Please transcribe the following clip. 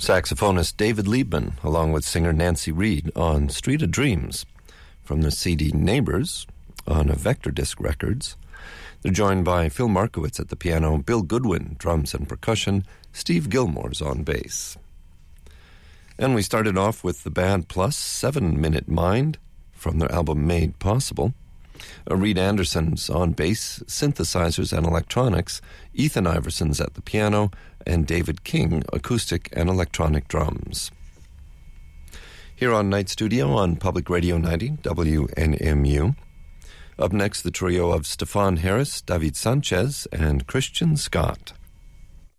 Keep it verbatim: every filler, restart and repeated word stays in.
Saxophonist David Liebman, along with singer Nancy Reed, on Street of Dreams, from the C D Neighbors on a Vector Disc Records. They're joined by Phil Markowitz at the piano, Bill Goodwin, drums and percussion, Steve Gilmore's on bass. And we started off with the Band Plus, Seven Minute Mind, from their album Made Possible. Uh, Reed Anderson's on bass, synthesizers and electronics, Ethan Iverson's at the piano, and David King, acoustic and electronic drums. Here on Night Studio on Public Radio ninety, W N M U. Up next, the trio of Stefan Harris, David Sanchez, and Christian Scott.